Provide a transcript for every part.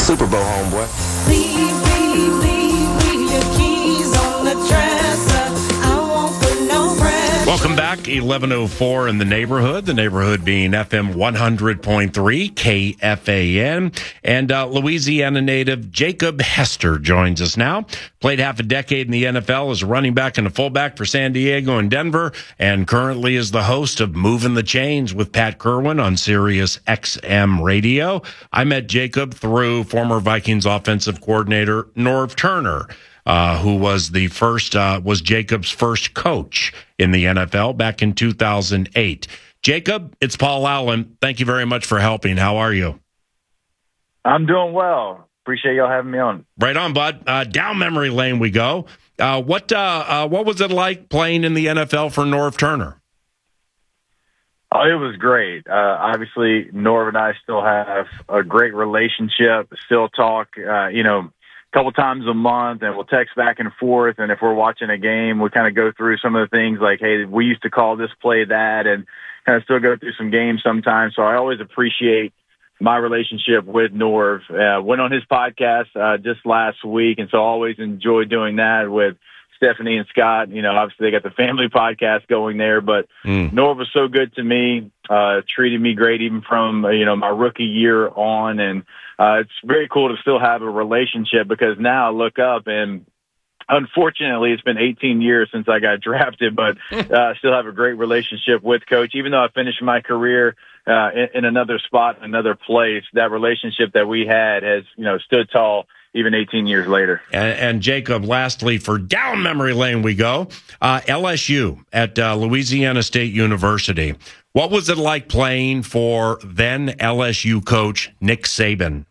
Super Bowl, homeboy. Leave your keys on the dresser. I won't put no pressure. Welcome back, 11:04 in the neighborhood being FM 100.3 KFAN. And Louisiana native Jacob Hester joins us now. Played half a decade in the NFL as a running back and a fullback for San Diego and Denver, and currently is the host of Moving the Chains with Pat Kerwin on Sirius XM Radio. I met Jacob through former Vikings offensive coordinator Norv Turner, who was was Jacob's first coach in the NFL back in 2008. Jacob, it's Paul Allen. Thank you very much for helping. How are you? I'm doing well. Appreciate y'all having me on. Right on, bud. Down memory lane we go. What was it like playing in the NFL for Norv Turner? Oh, it was great. Obviously, Norv and I still have a great relationship, still talk, a couple times a month, and we'll text back and forth. And if we're watching a game, we kind of go through some of the things like, hey, we used to call this play that, and kind of still go through some games sometimes. So I always appreciate my relationship with Norv. Went on his podcast just last week, and so I always enjoy doing that with Stephanie and Scott. Obviously they got the family podcast going there, but Norv was so good to me, treated me great even from, my rookie year on. And it's very cool to still have a relationship, because now I look up and unfortunately it's been 18 years since I got drafted, but I still have a great relationship with Coach. Even though I finished my career in another spot, another place, that relationship that we had has, stood tall even 18 years later. And Jacob, lastly, for down memory lane we go, LSU at Louisiana State University. What was it like playing for then LSU coach Nick Saban?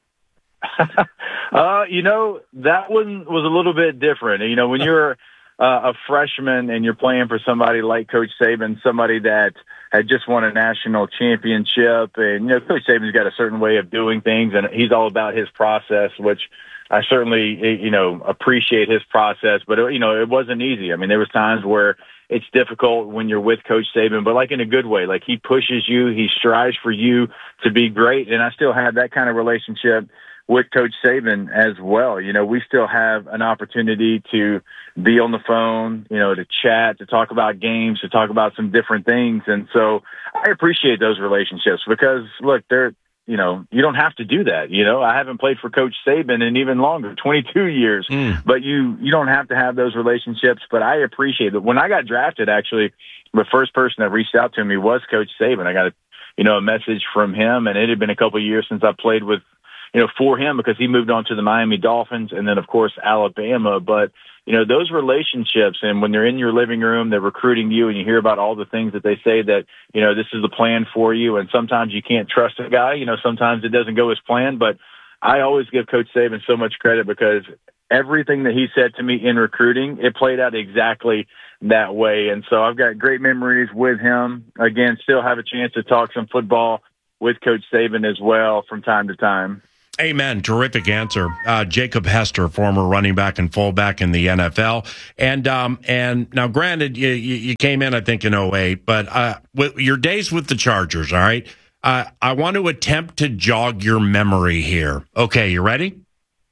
That one was a little bit different. When you're a freshman and you're playing for somebody like Coach Saban, somebody that had just won a national championship, and, Coach Saban's got a certain way of doing things, and he's all about his process, which I certainly, appreciate his process, but, it wasn't easy. I mean, there was times where it's difficult when you're with Coach Saban, but like in a good way. Like, he pushes you, he strives for you to be great, and I still have that kind of relationship with Coach Saban as well. We still have an opportunity to be on the phone, to chat, to talk about games, to talk about some different things. And so I appreciate those relationships because, look, you don't have to do that. I haven't played for Coach Saban in even longer, 22 years, but you don't have to have those relationships. But I appreciate it. When I got drafted, actually, the first person that reached out to me was Coach Saban. I got a message from him, and it had been a couple of years since I played with, for him, because he moved on to the Miami Dolphins and then, of course, Alabama. But, those relationships, and when they're in your living room, they're recruiting you, and you hear about all the things that they say that, this is the plan for you. And sometimes you can't trust a guy. Sometimes it doesn't go as planned. But I always give Coach Saban so much credit, because everything that he said to me in recruiting, it played out exactly that way. And so I've got great memories with him. Again, still have a chance to talk some football with Coach Saban as well from time to time. Amen. Terrific answer. Jacob Hester, former running back and fullback in the NFL. And now, granted, you came in, I think, in 2008, but with your days with the Chargers, all right, I want to attempt to jog your memory here. Okay, you ready?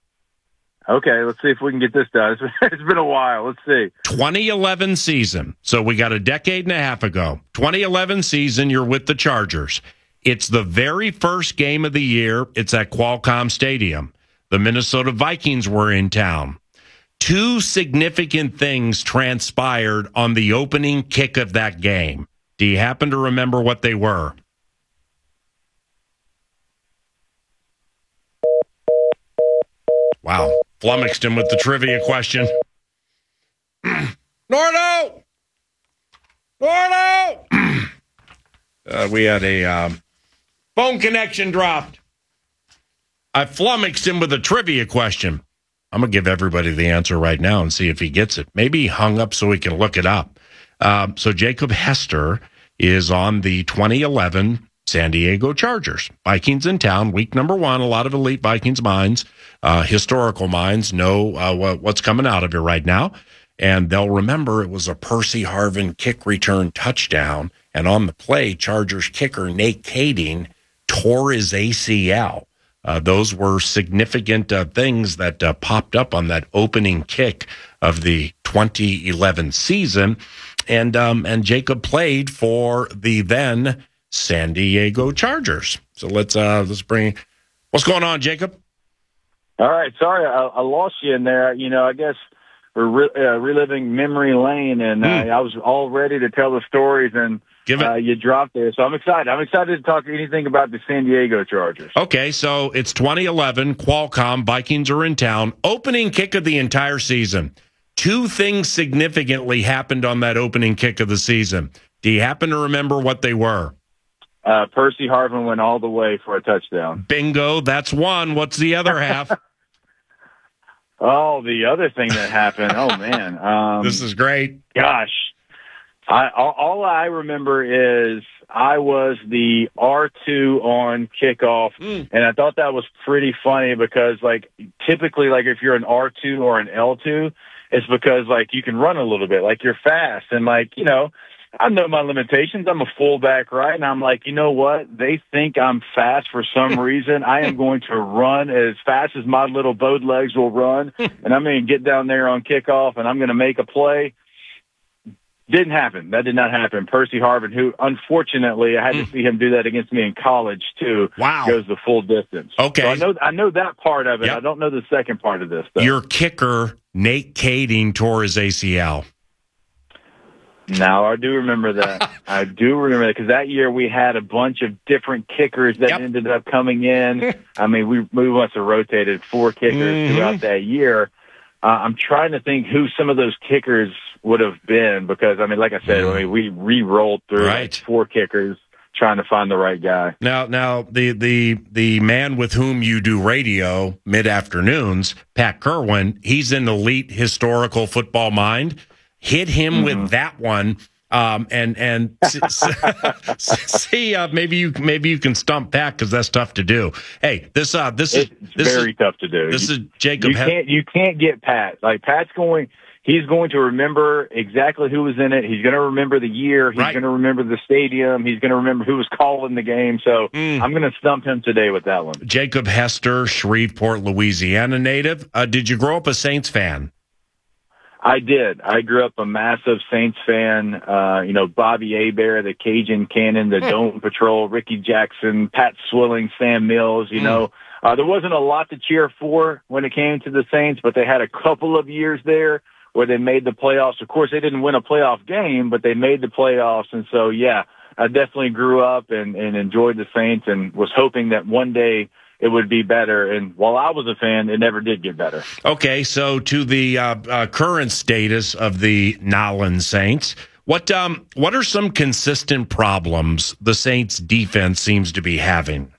Okay, let's see if we can get this done. It's been a while. Let's see. 2011 season. So we got a decade and a half ago. 2011 season, you're with the Chargers. It's the very first game of the year. It's at Qualcomm Stadium. The Minnesota Vikings were in town. Two significant things transpired on the opening kick of that game. Do you happen to remember what they were? Wow. Flummoxed him with the trivia question. Nordo! We had a phone connection dropped. I flummoxed him with a trivia question. I'm going to give everybody the answer right now and see if he gets it. Maybe he hung up so he can look it up. So Jacob Hester is on the 2011 San Diego Chargers. Vikings in town, week number 1. A lot of elite Vikings minds, historical minds know what's coming out of it right now. And they'll remember it was a Percy Harvin kick return touchdown. And on the play, Chargers kicker Nate Kading tore his ACL. those were significant things that popped up on that opening kick of the 2011 season. And Jacob played for the then San Diego Chargers. So let's bring. What's going on, Jacob? All right. Sorry, I lost you in there. I guess we're reliving memory lane, and I was all ready to tell the stories, and you dropped there. So I'm excited. I'm excited to talk anything about the San Diego Chargers. Okay, so it's 2011, Qualcomm, Vikings are in town. Opening kick of the entire season. Two things significantly happened on that opening kick of the season. Do you happen to remember what they were? Percy Harvin went all the way for a touchdown. Bingo, that's one. What's the other half? Oh, the other thing that happened. Oh, man. This is great. Gosh. All I remember is I was the R2 on kickoff, and I thought that was pretty funny because, typically, if you're an R2 or an L2, it's because, you can run a little bit, you're fast. And, I know my limitations. I'm a fullback, right? And I'm like, you know what? They think I'm fast for some reason. I am going to run as fast as my little bowed legs will run, and I'm going to get down there on kickoff, and I'm going to make a play. Didn't happen. That did not happen. Percy Harvin, who, unfortunately, I had to see him do that against me in college, too, goes the full distance. Okay. So I know that part of it. Yep. I don't know the second part of this, though. Your kicker, Nate Kading, tore his ACL. Now, I do remember that. I do remember that because that year we had a bunch of different kickers that ended up coming in. I mean, we must have rotated 4 kickers throughout that year. I'm trying to think who some of those kickers would have been because, like I said, we re-rolled through 4 kickers trying to find the right guy. Now, the man with whom you do radio mid-afternoons, Pat Kerwin, he's an elite historical football mind. Hit him with that one, and see maybe you can stump Pat because that's tough to do. Hey, this is very tough to do. This is Jacob. You can't get Pat. He's going to remember exactly who was in it. He's going to remember the year. He's going to remember the stadium. He's going to remember who was calling the game. So I'm going to stump him today with that one. Jacob Hester, Shreveport, Louisiana native. Did you grow up a Saints fan? I did. I grew up a massive Saints fan. Bobby Hebert, the Cajun Cannon, the Dome Patrol, Ricky Jackson, Pat Swilling, Sam Mills. There wasn't a lot to cheer for when it came to the Saints, but they had a couple of years there where they made the playoffs. Of course, they didn't win a playoff game, but they made the playoffs. And so, I definitely grew up and enjoyed the Saints and was hoping that one day it would be better. And while I was a fan, it never did get better. Okay, so to the current status of the Nolens Saints, what are some consistent problems the Saints defense seems to be having?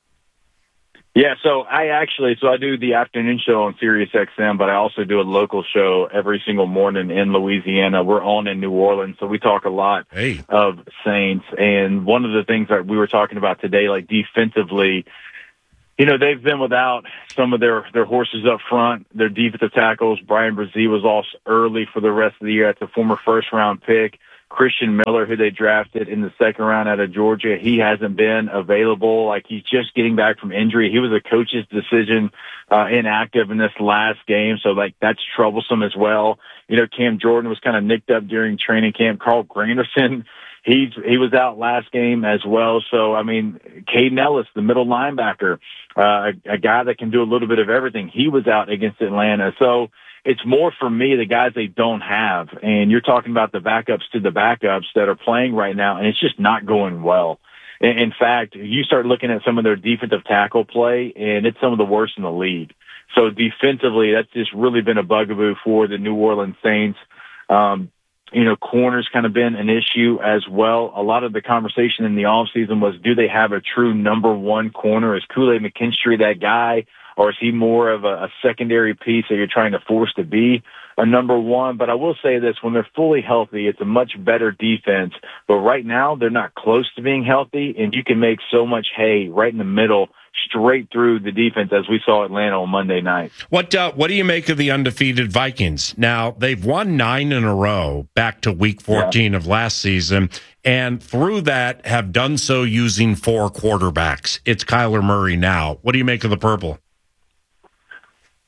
Yeah, so I do the afternoon show on Sirius XM, but I also do a local show every single morning in Louisiana. We're on in New Orleans, so we talk a lot of Saints. And one of the things that we were talking about today, defensively, they've been without some of their horses up front, their defensive tackles. Brian Brzee was lost early for the rest of the year. That's a former first-round pick. Christian Miller, who they drafted in the second round out of Georgia, he hasn't been available. He's just getting back from injury. He was a coach's decision, inactive in this last game, so that's troublesome as well. Cam Jordan was kind of nicked up during training camp. Carl Granderson, he was out last game as well. So, Caden Ellis, the middle linebacker, a guy that can do a little bit of everything, he was out against Atlanta. So it's more for me the guys they don't have. And you're talking about the backups to the backups that are playing right now, and it's just not going well. In fact, you start looking at some of their defensive tackle play, and it's some of the worst in the league. So defensively, that's just really been a bugaboo for the New Orleans Saints. Corner's kind of been an issue as well. A lot of the conversation in the offseason was, do they have a true number one corner? Is Kool-Aid McKinstry that guy, or is he more of a secondary piece that you're trying to force to be a number one? But I will say this, when they're fully healthy, it's a much better defense. But right now, they're not close to being healthy, and you can make so much hay right in the middle, straight through the defense, as we saw Atlanta on Monday night. What do you make of the undefeated Vikings? Now, they've won 9 in a row back to week 14 of last season, and through that have done so using 4 quarterbacks. It's Kyler Murray now. What do you make of the purple?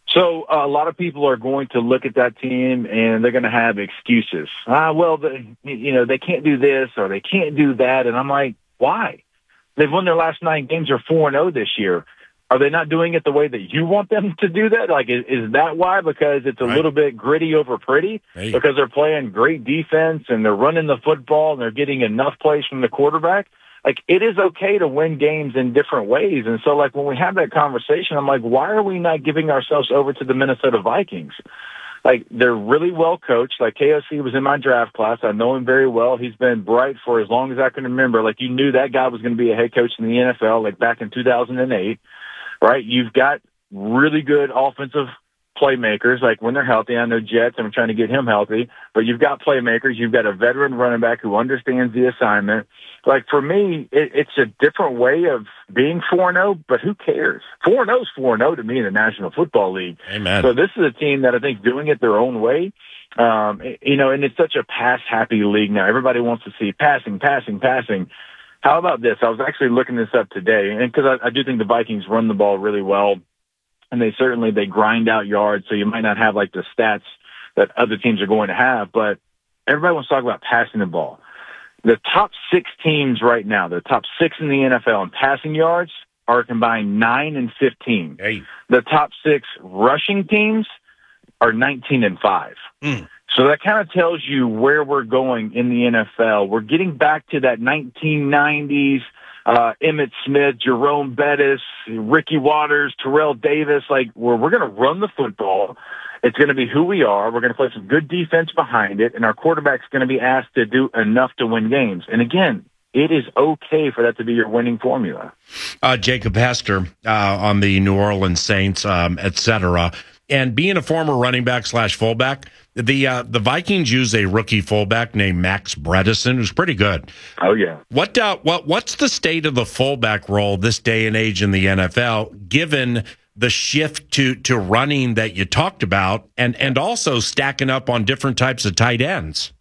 So a lot of people are going to look at that team and they're going to have excuses. They can't do this or they can't do that. And I'm like, why? They've won their last 9 games. They're 4-0 this year. Are they not doing it the way that you want them to do that? Like, is that why? Because it's a little bit gritty over pretty? Hey. Because they're playing great defense and they're running the football and they're getting enough plays from the quarterback? Like, it is okay to win games in different ways. And so, like, when we have that conversation, I'm like, why are we not giving ourselves over to the Minnesota Vikings? Like, they're really well coached. Like, KOC was in my draft class. I know him very well. He's been bright for as long as I can remember. Like, you knew that guy was going to be a head coach in the NFL, like, back in 2008, right? You've got really good offensive playmakers, like when they're healthy. I know Jets, I'm trying to get him healthy, but you've got playmakers. You've got a veteran running back who understands the assignment. Like, for me, it's a different way of being 4-0, but who cares? 4-0 is 4-0 to me in the National Football League. Amen. So this is a team that I think doing it their own way, and it's such a pass-happy league now. Everybody wants to see passing. How about this? I was actually looking this up today, and because I do think the Vikings run the ball really well, and they grind out yards, so you might not have like the stats that other teams are going to have, but everybody wants to talk about passing the ball. The top 6 teams right now, the top 6 in the NFL in passing yards are combined 9 and 15. Hey. The top 6 rushing teams are 19 and 5. So that kind of tells you where we're going in the NFL. We're getting back to that 1990s, Emmitt Smith, Jerome Bettis, Ricky Waters, Terrell Davis, like where we're going to run the football. It's going to be who we are. We're going to play some good defense behind it, and our quarterback's going to be asked to do enough to win games. And again, it is okay for that to be your winning formula. Jacob Hester on the New Orleans Saints, et cetera. And being a former running back / fullback, the Vikings use a rookie fullback named Max Bredesen, who's pretty good. Oh, yeah. What's the state of the fullback role this day and age in the NFL, given the shift to running that you talked about, and also stacking up on different types of tight ends?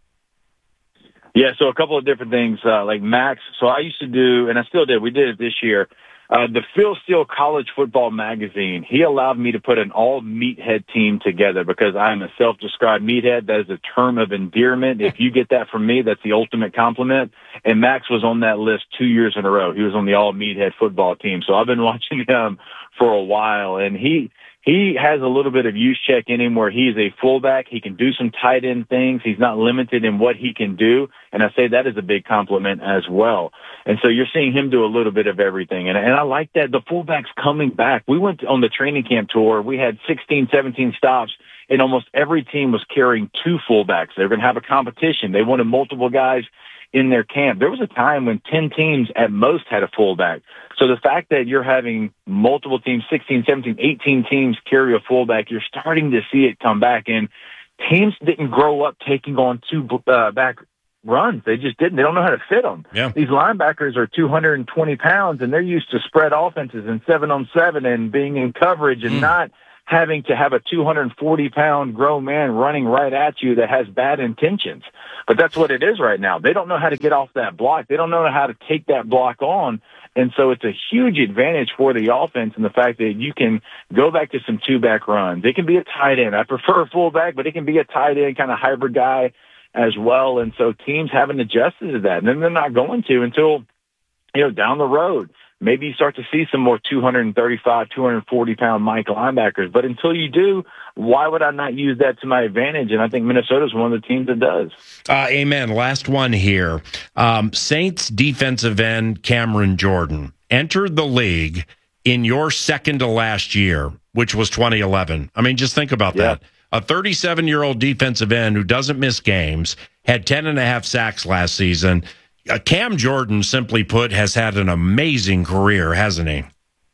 Yeah, so a couple of different things, like Max. So I used to do, and I still did, we did it this year, the Phil Steele College Football Magazine. He allowed me to put an all-meathead team together because I'm a self-described meathead. That is a term of endearment. If you get that from me, that's the ultimate compliment. And Max was on that list 2 years in a row. He was on the all-meathead football team. So I've been watching him for a while, and he has a little bit of use check in him where he's a fullback. He can do some tight end things. He's not limited in what he can do. And I say that is a big compliment as well. And so you're seeing him do a little bit of everything. And I like that. The fullback's coming back. We went on the training camp tour. We had 16, 17 stops, and almost every team was carrying 2 fullbacks. They were going to have a competition. They wanted multiple guys in their camp. There was a time when 10 teams at most had a fullback. So the fact that you're having multiple teams, 16, 17, 18 teams carry a fullback, you're starting to see it come back. And teams didn't grow up taking on 2 back runs. They just didn't. They don't know how to fit them. Yeah. These linebackers are 220 pounds, and they're used to spread offenses and 7-on-7 and being in coverage and not having to have a 240-pound grown man running right at you that has bad intentions. But that's what it is right now. They don't know how to get off that block. They don't know how to take that block on. And so it's a huge advantage for the offense in the fact that you can go back to some 2-back runs. It can be a tight end. I prefer a fullback, but it can be a tight end kind of hybrid guy as well. And so teams haven't adjusted to that. And then they're not going to until, down the road. Maybe you start to see some more 235, 240-pound Mike linebackers. But until you do, why would I not use that to my advantage? And I think Minnesota's one of the teams that does. Amen. Last one here. Saints defensive end Cameron Jordan entered the league in your second to last year, which was 2011. I mean, just think about that. A 37-year-old defensive end who doesn't miss games, had 10.5 sacks last season. Cam Jordan, simply put, has had an amazing career, hasn't he?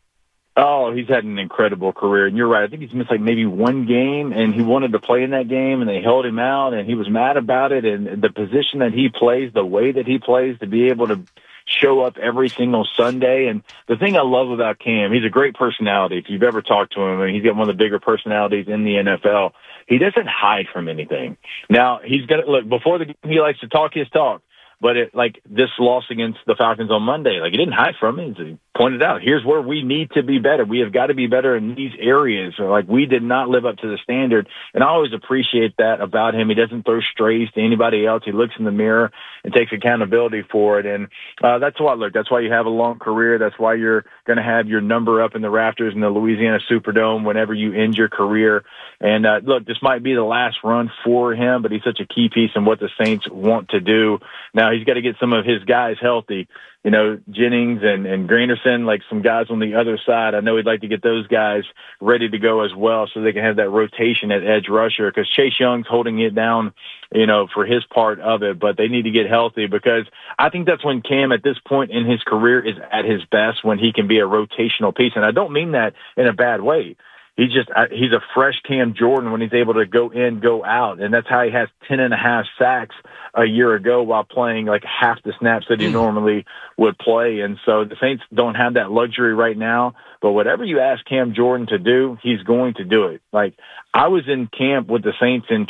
Oh, he's had an incredible career. And you're right. I think he's missed like maybe one game, and he wanted to play in that game, and they held him out, and he was mad about it. And the position that he plays, the way that he plays, to be able to show up every single Sunday. And the thing I love about Cam, he's a great personality. If you've ever talked to him, and he's got one of the bigger personalities in the NFL. He doesn't hide from anything. Now, he's going to look before the game, he likes to talk his talk. But like this loss against the Falcons on Monday, like he didn't hide from it. He pointed out, here's where we need to be better. We have got to be better in these areas. So, like, we did not live up to the standard. And I always appreciate that about him. He doesn't throw strays to anybody else. He looks in the mirror and takes accountability for it. And that's why you have a long career. That's why you're going to have your number up in the rafters in the Louisiana Superdome whenever you end your career. And look, this might be the last run for him, but he's such a key piece in what the Saints want to do. Now he's got to get some of his guys healthy. You know, Jennings and Granderson, like some guys on the other side. I know he'd like to get those guys ready to go as well so they can have that rotation at edge rusher, because Chase Young's holding it down, you know, for his part of it. But they need to get healthy, because I think that's when Cam at this point in his career is at his best, when he can be a rotational piece. And I don't mean that in a bad way. He's a fresh Cam Jordan when he's able to go in, go out. And that's how he has 10.5 sacks a year ago while playing like half the snaps that he normally would play. And so the Saints don't have that luxury right now, but whatever you ask Cam Jordan to do, he's going to do it. Like, I was in camp with the Saints in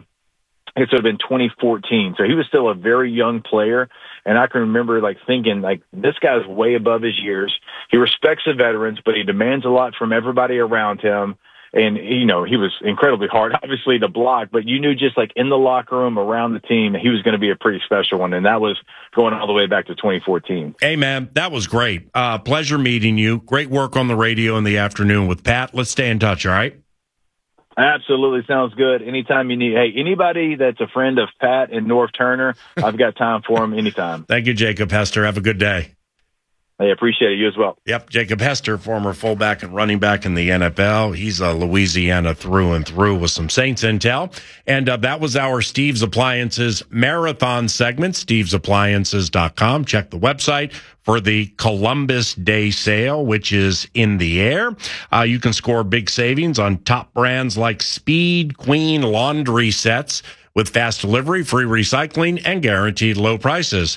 2014. So he was still a very young player. And I can remember like thinking, like, this guy's way above his years. He respects the veterans, but he demands a lot from everybody around him. And, you know, he was incredibly hard, obviously, to block, but you knew just like in the locker room around the team, he was going to be a pretty special one. And that was going all the way back to 2014. Hey, man, that was great. Pleasure meeting you. Great work on the radio in the afternoon with Pat. Let's stay in touch, all right? Absolutely. Sounds good. Anytime you need. Hey, anybody that's a friend of Pat and North Turner, I've got time for them anytime. Thank you, Jacob Hester. Have a good day. Hey, appreciate it. You as well. Yep, Jacob Hester, former fullback and running back in the NFL. He's a Louisiana through and through with some Saints intel. And that was our Steve's Appliances marathon segment, stevesappliances.com. Check the website for the Columbus Day sale, which is in the air. You can score big savings on top brands like Speed Queen laundry sets with fast delivery, free recycling, and guaranteed low prices.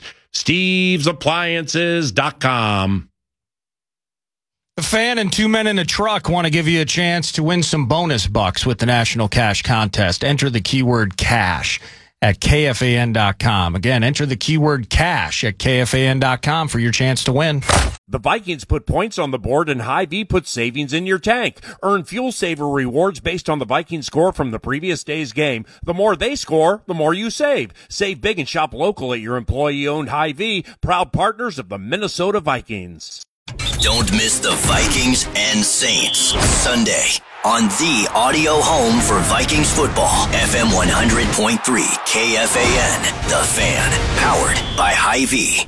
stevesappliances.com. The Fan and Two Men in a Truck want to give you a chance to win some bonus bucks with the National Cash Contest. Enter the keyword cash at KFAN.com. Again, enter the keyword cash at KFAN.com for your chance to win. The Vikings put points on the board, and Hy-Vee puts savings in your tank. Earn Fuel Saver rewards based on the Vikings score from the previous day's game. The more they score, the more you save. Save big and shop local at your employee-owned Hy-Vee, proud partners of the Minnesota Vikings. Don't miss the Vikings and Saints Sunday on the audio home for Vikings football, FM 100.3 KFAN, The Fan, powered by Hy-Vee.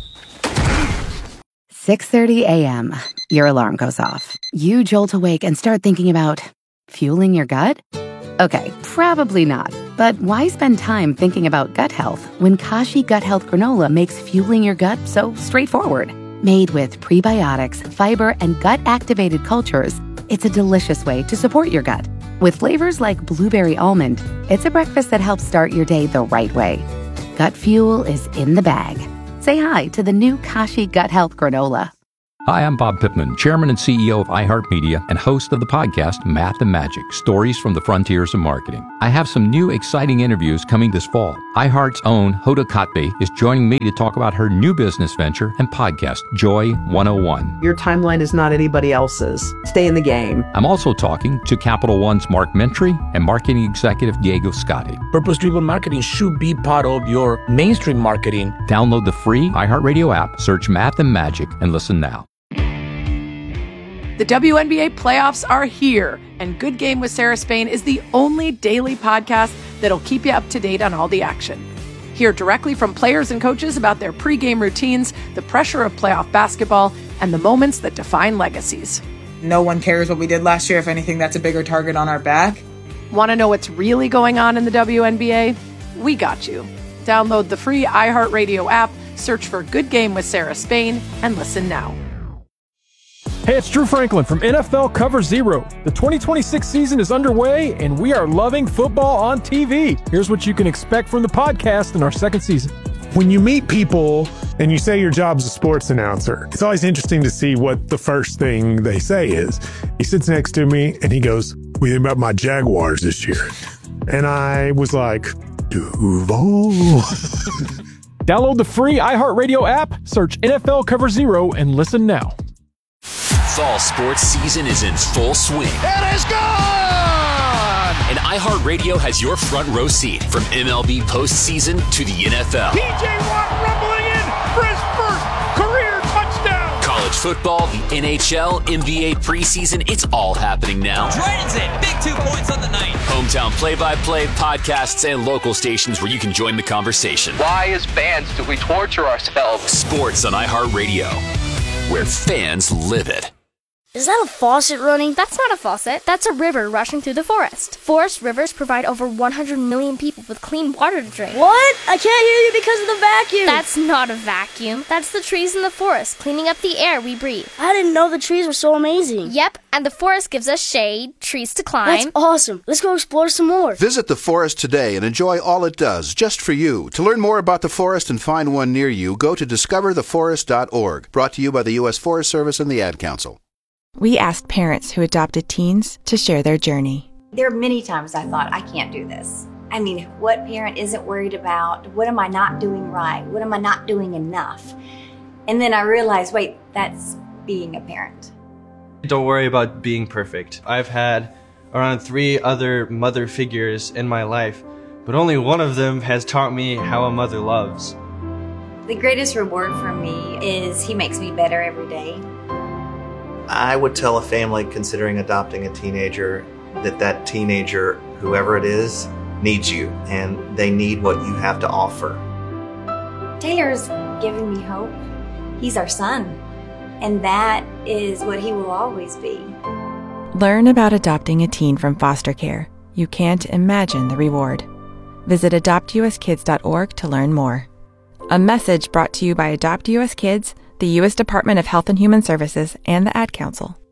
6:30 a.m. Your alarm goes off. You jolt awake and start thinking about fueling your gut? Okay, probably not. But why spend time thinking about gut health when Kashi Gut Health Granola makes fueling your gut so straightforward? Made with prebiotics, fiber, and gut-activated cultures, it's a delicious way to support your gut. With flavors like blueberry almond, it's a breakfast that helps start your day the right way. Gut fuel is in the bag. Say hi to the new Kashi Gut Health Granola. Hi, I'm Bob Pittman, Chairman and CEO of iHeartMedia and host of the podcast Math and Magic, Stories from the Frontiers of Marketing. I have some new exciting interviews coming this fall. iHeart's own Hoda Kotb is joining me to talk about her new business venture and podcast, Joy 101. Your timeline is not anybody else's. Stay in the game. I'm also talking to Capital One's Mark Mentry and marketing executive Diego Scotti. Purpose-driven marketing should be part of your mainstream marketing. Download the free iHeartRadio app, search Math and Magic, and listen now. The WNBA playoffs are here, and Good Game with Sarah Spain is the only daily podcast that'll keep you up to date on all the action. Hear directly from players and coaches about their pregame routines, the pressure of playoff basketball, and the moments that define legacies. No one cares what we did last year. If anything, that's a bigger target on our back. Want to know what's really going on in the WNBA? We got you. Download the free iHeartRadio app, search for Good Game with Sarah Spain, and listen now. Hey, it's Drew Franklin from NFL Cover Zero. The 2026 season is underway, and we are loving football on TV. Here's what you can expect from the podcast in our second season. When you meet people and you say your job's a sports announcer, it's always interesting to see what the first thing they say is. He sits next to me, and he goes, "What do you think about my Jaguars this year?" And I was like, Duval. Download the free iHeartRadio app, search NFL Cover Zero, and listen now. Fall sports season is in full swing. It is gone! And iHeartRadio has your front row seat from MLB postseason to the NFL. P.J. Watt rumbling in for his first career touchdown! College football, the NHL, NBA preseason, it's all happening now. Dragons in, big 2 points on the night. Hometown play-by-play, podcasts, and local stations where you can join the conversation. Why, as fans, do we torture ourselves? Sports on iHeartRadio, where fans live it. Is that a faucet running? That's not a faucet. That's a river rushing through the forest. Forest rivers provide over 100 million people with clean water to drink. What? I can't hear you because of the vacuum. That's not a vacuum. That's the trees in the forest cleaning up the air we breathe. I didn't know the trees were so amazing. Yep, and the forest gives us shade, trees to climb. That's awesome. Let's go explore some more. Visit the forest today and enjoy all it does, just for you. To learn more about the forest and find one near you, go to discovertheforest.org. Brought to you by the U.S. Forest Service and the Ad Council. We asked parents who adopted teens to share their journey. There are many times I thought, I can't do this. I mean, what parent isn't worried about? What am I not doing right? What am I not doing enough? And then I realized, wait, that's being a parent. Don't worry about being perfect. I've had around 3 other mother figures in my life, but only one of them has taught me how a mother loves. The greatest reward for me is he makes me better every day. I would tell a family considering adopting a teenager that teenager, whoever it is, needs you, and they need what you have to offer. Taylor's giving me hope. He's our son, and that is what he will always be. Learn about adopting a teen from foster care. You can't imagine the reward. Visit adoptuskids.org to learn more. A message brought to you by Adopt US Kids, the U.S. Department of Health and Human Services, and the Ad Council.